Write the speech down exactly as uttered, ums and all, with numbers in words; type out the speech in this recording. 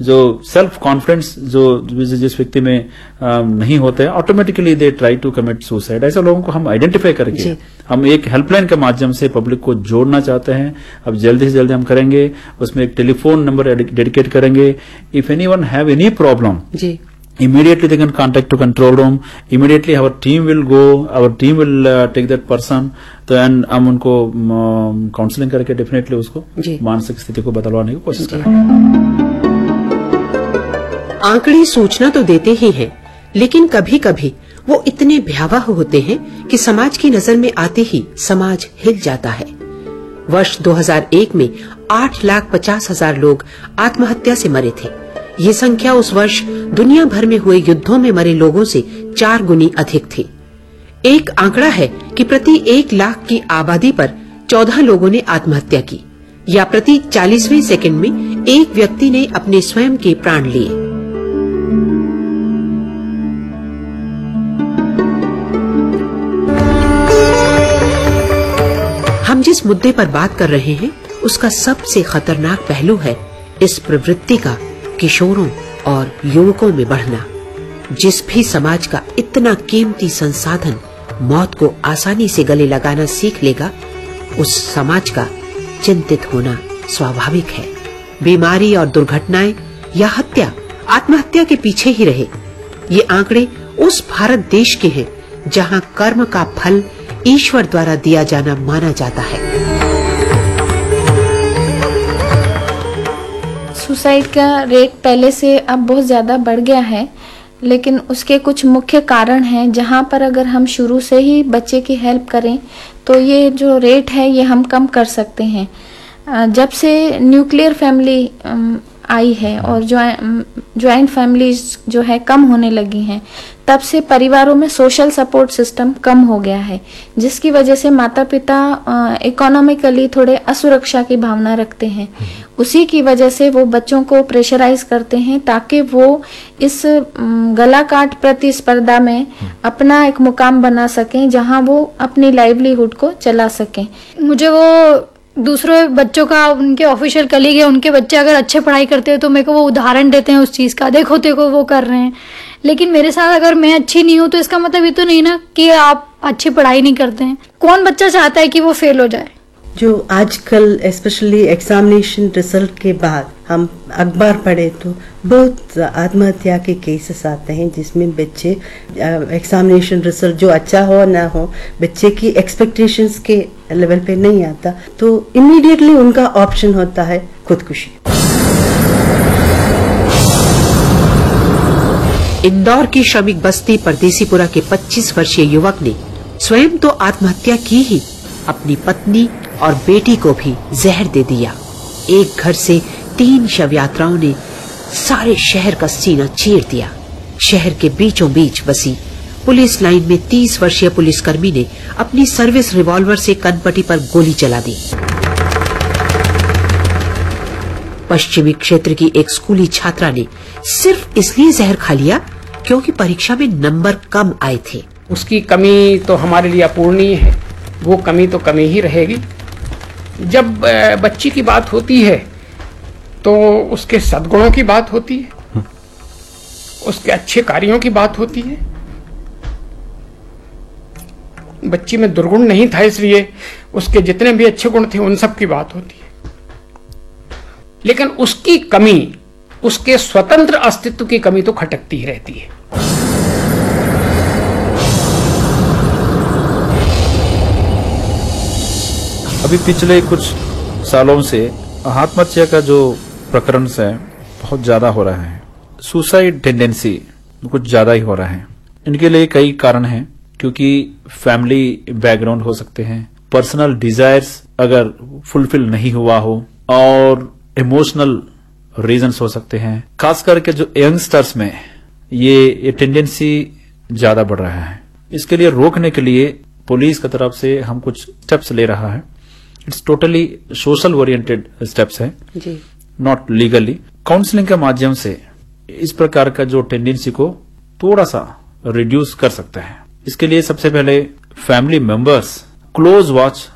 जो self confidence जो जिस व्यक्ति में नहीं होते हैं, automatically they try to commit suicide. ऐसे लोगों को हम आइडेंटिफाई करके हम एक हेल्पलाइन के माध्यम से पब्लिक को जोड़ना चाहते हैं। अब जल्दी से जल्दी हम करेंगे, उसमें एक टेलीफोन नंबर डेडिकेट करेंगे। If any one have any problem, immediately they can contact to control room. Immediately our team will go, our team will uh, take that person, तो एंड हम उनको काउंसलिंग करके डेफिनेटली उसको मानसिक स्थिति को बदलवाने की कोशिश करेंगे। आंकड़े सूचना तो देते ही हैं, लेकिन कभी कभी वो इतने भयावह होते हैं कि समाज की नजर में आते ही समाज हिल जाता है। वर्ष दो हज़ार एक में आठ लाख पचास हजार लोग आत्महत्या से मरे थे। ये संख्या उस वर्ष दुनिया भर में हुए युद्धों में मरे लोगों से चार गुनी अधिक थी। एक आंकड़ा है कि प्रति एक लाख की आबादी पर चौदह लोगों ने आत्महत्या की, या प्रति चालीसवें सेकंड में एक व्यक्ति ने अपने स्वयं के प्राण लिए। हम जिस मुद्दे पर बात कर रहे हैं उसका सबसे खतरनाक पहलू है इस प्रवृत्ति का किशोरों और युवकों में बढ़ना। जिस भी समाज का इतना कीमती संसाधन मौत को आसानी से गले लगाना सीख लेगा, उस समाज का चिंतित होना स्वाभाविक है। बीमारी और दुर्घटनाएं या हत्या आत्महत्या के पीछे ही रहे। ये आंकड़े उस भारत देश के हैं जहां कर्म का फल ईश्वर द्वारा दिया जाना माना जाता है। सुसाइड का रेट पहले से अब बहुत ज़्यादा बढ़ गया है, लेकिन उसके कुछ मुख्य कारण हैं जहां पर अगर हम शुरू से ही बच्चे की हेल्प करें तो ये जो रेट है ये हम कम कर सकते हैं। जब से न्यूक्लियर फैमिली आई है और ज्वाइंट फैमिलीज जो है कम होने लगी हैं, तब से परिवारों में सोशल सपोर्ट सिस्टम कम हो गया है, जिसकी वजह से माता पिता इकोनॉमिकली थोड़े असुरक्षा की भावना रखते हैं। उसी की वजह से वो बच्चों को प्रेशराइज करते हैं ताकि वो इस गला काट प्रतिस्पर्धा में अपना एक मुकाम बना सकें जहां वो अपनी लाइवलीहुड को चला सकें। मुझे वो दूसरे बच्चों का, उनके ऑफिशियल कलीग है, उनके बच्चे अगर अच्छे पढ़ाई करते हैं तो मेरे को वो उदाहरण देते हैं उस चीज का, देखो देखो वो कर रहे हैं। लेकिन मेरे साथ अगर मैं अच्छी नहीं हूँ तो इसका मतलब ये तो नहीं ना कि आप अच्छी पढ़ाई नहीं करते हैं। कौन बच्चा चाहता है कि वो फेल हो जाए? जो आजकल स्पेशली एग्जामिनेशन रिजल्ट के बाद हम अखबार पढ़े तो बहुत आत्महत्या के केसेस आते हैं जिसमें बच्चे एग्जामिनेशन रिजल्ट जो अच्छा हो ना हो, बच्चे की एक्सपेक्टेशंस के लेवल पे नहीं आता तो इमीडिएटली उनका ऑप्शन होता है खुदकुशी। इंदौर की श्रमिक बस्ती परदेसीपुरा के पच्चीस वर्षीय युवक ने स्वयं तो आत्महत्या की ही, अपनी पत्नी और बेटी को भी जहर दे दिया। एक घर से तीन शव यात्राओं ने सारे शहर का सीना चीर दिया। शहर के बीचों बीच बसी पुलिस लाइन में तीस वर्षीय पुलिसकर्मी ने अपनी सर्विस रिवॉल्वर से कनपटी पर गोली चला दी। पश्चिमी क्षेत्र की एक स्कूली छात्रा ने सिर्फ इसलिए जहर खा लिया क्योंकि परीक्षा में नंबर कम आए थे। उसकी कमी तो हमारे लिए अपूर्णीय है, वो कमी तो कमी ही रहेगी। जब बच्ची की बात होती है तो उसके सद्गुणों की बात होती है, उसके अच्छे कार्यों की बात होती है। बच्ची में दुर्गुण नहीं था इसलिए उसके जितने भी अच्छे गुण थे उन सब की बात होती है। लेकिन उसकी कमी, उसके स्वतंत्र अस्तित्व की कमी तो खटकती ही रहती है। अभी पिछले कुछ सालों से आत्महत्या का जो प्रकरण है बहुत ज्यादा हो रहा है। सुसाइड टेंडेंसी कुछ ज्यादा ही हो रहा है। इनके लिए कई कारण हैं, क्योंकि फैमिली बैकग्राउंड हो सकते हैं, पर्सनल डिजायर्स अगर फुलफिल नहीं हुआ हो, और इमोशनल रीजंस हो सकते हैं। खास करके जो यंगस्टर्स में ये ये टेंडेंसी ज्यादा बढ़ रहा है। इसके लिए रोकने के लिए पुलिस की तरफ से हम कुछ स्टेप्स ले रहा है। It's totally social oriented steps है, नॉट लीगली। काउंसलिंग के माध्यम से इस प्रकार का जो टेंडेंसी को थोड़ा सा रिड्यूस कर सकते हैं। इसके लिए सबसे पहले फैमिली मेंबर्स क्लोज वॉच